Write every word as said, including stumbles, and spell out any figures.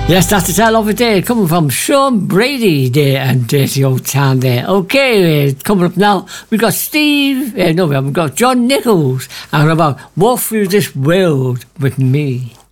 Yes, that's the tale of a day coming from Sean Brady there and Dirty Old Town there. Okay, uh, coming up now, we've got Steve, uh, no, we haven't got John Nichols, and about Walk Through This World With Me.